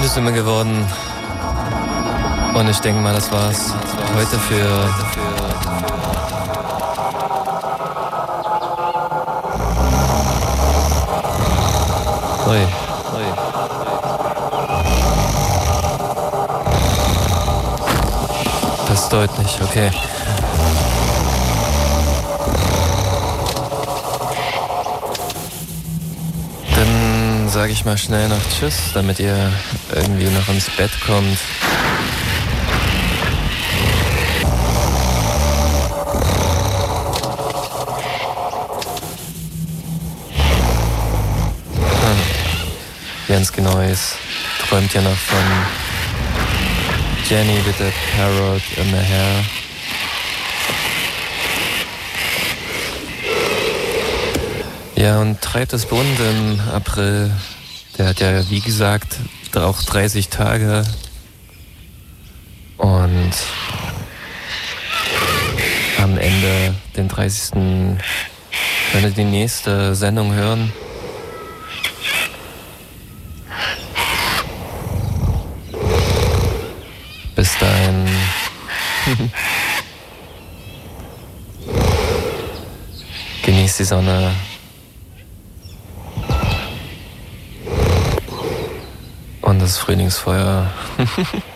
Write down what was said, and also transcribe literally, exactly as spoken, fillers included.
müde sind wir geworden. Und ich denke mal, das war's heute für... Ui, ui. Das ist deutlich, okay. Dann sage ich mal schnell noch Tschüss, damit ihr irgendwie noch ins Bett kommt. Ganz genau ist, träumt ja noch von Jenny with a parrot in the hair. Ja, und treibt es bunt im April. Der hat ja, wie gesagt, auch dreißig Tage. Und am Ende, den dreißigsten könnt ihr die nächste Sendung hören. Bis dahin. Genießt die Sonne. Und das Frühlingsfeuer.